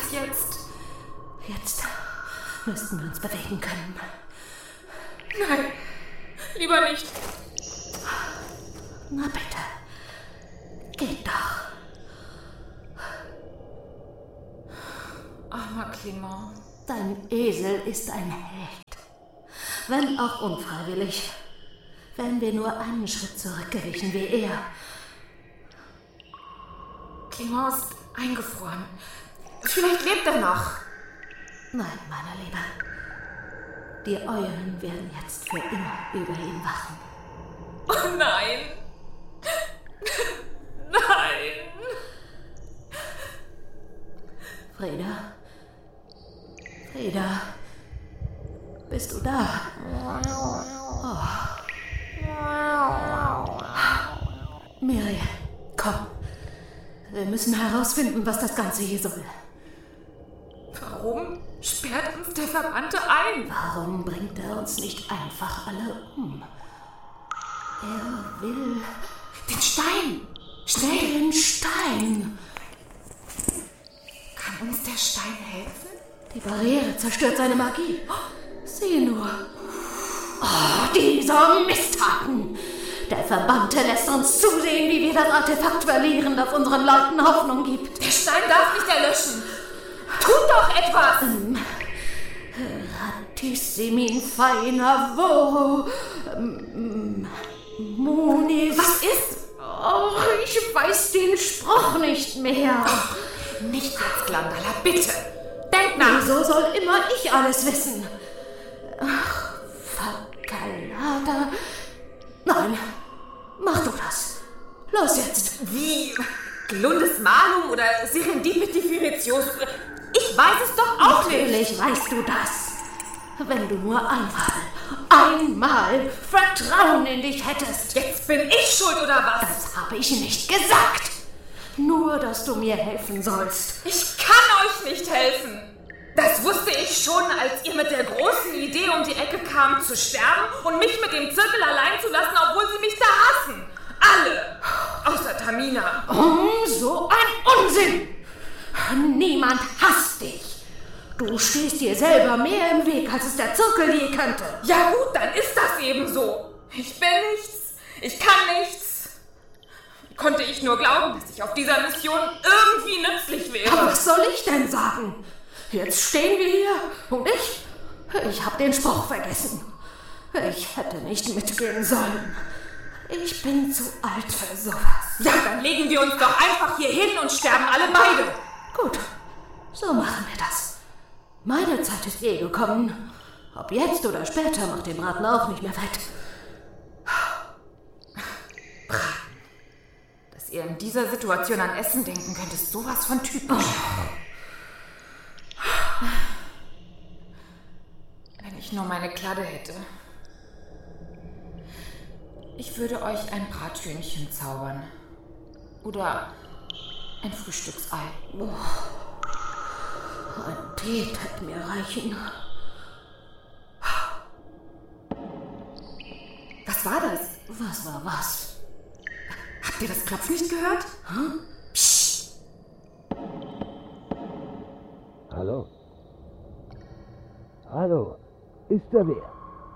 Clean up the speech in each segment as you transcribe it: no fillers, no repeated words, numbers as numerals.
Was jetzt? Jetzt müssten wir uns bewegen können. Nein, lieber nicht. Na bitte, geht doch. Armer Clement. Dein Esel ist ein Held. Wenn auch unfreiwillig. Wären wir nur einen Schritt zurückgewichen wie er. Clement ist eingefroren. Vielleicht lebt er noch. Nein, meine Liebe. Die Eulen werden jetzt für immer über ihn wachen. Oh nein. Nein. Frieda? Frieda? Bist du da? Oh. Miri, komm. Wir müssen herausfinden, was das Ganze hier soll. Warum sperrt uns der Verbannte ein? Warum bringt er uns nicht einfach alle um? Er will... Den Stein! Schnell! Den Stein! Kann uns der Stein helfen? Die Barriere zerstört seine Magie. Sieh nur. Oh, dieser Misthaken! Der Verbannte lässt uns zusehen, wie wir das Artefakt verlieren, das unseren Leuten Hoffnung gibt. Der Stein darf nicht erlöschen. Tut doch etwas! Ratissimin feiner Wo. Munis. Was ist? Oh, ich weiß den Spruch nicht mehr. Oh, nicht jetzt, Glandala, bitte. Denk nach. Wieso soll immer ich alles wissen? Ach, Fakalada. Nein, mach du das. Los jetzt. Wie? Glundes Malum oder Serendipity-Firitios? Ich weiß es doch auch nicht. Natürlich weißt du das. Wenn du nur einmal Vertrauen in dich hättest. Jetzt bin ich schuld, oder was? Das habe ich nicht gesagt. Nur, dass du mir helfen sollst. Ich kann euch nicht helfen. Das wusste ich schon, als ihr mit der großen Idee um die Ecke kamt, zu sterben und mich mit dem Zirkel allein zu lassen, obwohl sie mich da hassen. Alle. Außer Tamina. So ein Unsinn. Niemand hasst dich. Du stehst dir selber mehr im Weg, als es der Zirkel je könnte. Ja gut, dann ist das eben so. Ich bin nichts. Ich kann nichts. Konnte ich nur glauben, dass ich auf dieser Mission irgendwie nützlich wäre. Aber was soll ich denn sagen? Jetzt stehen wir hier und ich habe den Spruch vergessen. Ich hätte nicht mitgehen sollen. Ich bin zu alt für sowas. Ja, dann legen wir uns doch einfach hier hin und sterben alle beide. Gut, so machen wir das. Meine Zeit ist gekommen. Ob jetzt oder später, macht den Braten auch nicht mehr fett. Braten. Dass ihr in dieser Situation an Essen denken könnt, ist sowas von typisch. Wenn ich nur meine Kladde hätte. Ich würde euch ein Brathühnchen zaubern. Oder ein Frühstücksei. Ein Tee hätte mir reichen. Was war das? Was war was? Habt ihr das Klopfen nicht gehört? Hm? Psst. Hallo? Hallo? Ist da wer?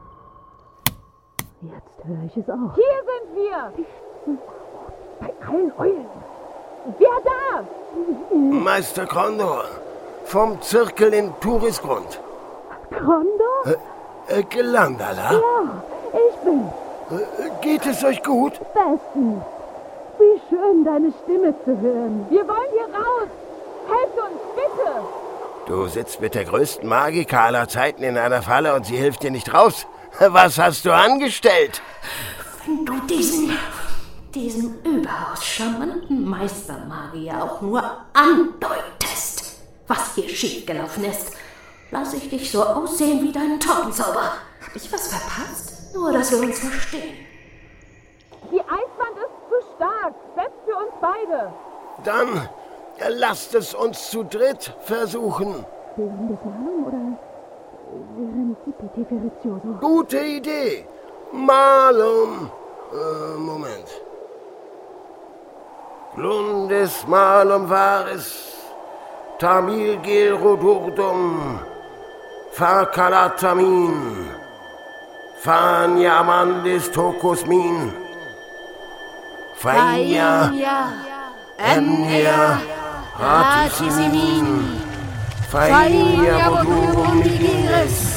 Jetzt höre ich es auch. Hier sind wir! Bei allen Eulen. Wer da? Meister Krondor. Vom Zirkel in Turisgrund. Krondor? Glandala? Ja, ich bin's. Geht es euch gut? Bestens. Wie schön, deine Stimme zu hören. Wir wollen hier raus. Helft uns, bitte. Du sitzt mit der größten Magika aller Zeiten in einer Falle und sie hilft dir nicht raus. Was hast du angestellt? Wenn du diesen überaus charmanten Meistermagier auch nur andeutest, was hier schiefgelaufen ist, lass ich dich so aussehen wie deinen Taubenzauber. Hab ich was verpasst? Nur, dass wir uns verstehen. Die Eiswand ist zu stark, selbst für uns beide. Dann lasst es uns zu dritt versuchen. Glundes Malum oder Serendipity Firitios? Gute Idee. Malum. Moment. Glundes Malum war es. Tamilgelrodurdum, Fakalatamin, Fanyamandis tokosmin, Fainia, Emnia, Ratisimin, Fainia Bodurum Vigilis,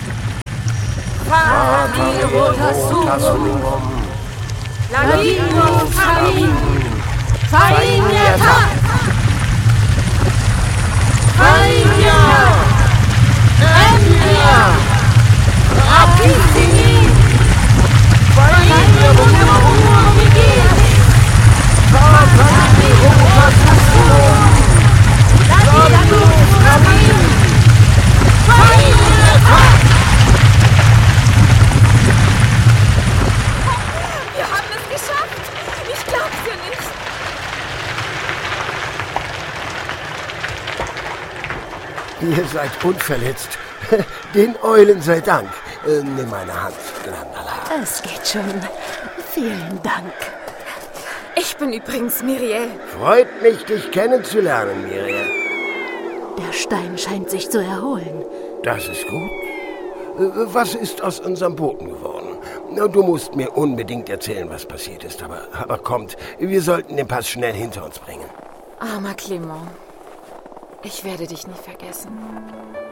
Fatavirotasum, Ladinus Famin, Fainia Ta, Fainia, Emnia, Ratisimin, Fainia Bodurum Vigilis, Fatavirotasum, Ladinus Famin, Fainia Ta. Wir haben es geschafft. Ich glaub's dir nicht. Ihr seid unverletzt. Den Eulen sei Dank. Nimm meine Hand. Es geht schon. Vielen Dank. Ich bin übrigens Miriel. Freut mich, dich kennenzulernen, Miriel. Der Stein scheint sich zu erholen. Das ist gut. Was ist aus unserem Boten geworden? Du musst mir unbedingt erzählen, was passiert ist. Aber kommt, wir sollten den Pass schnell hinter uns bringen. Armer Clement. Ich werde dich nie vergessen.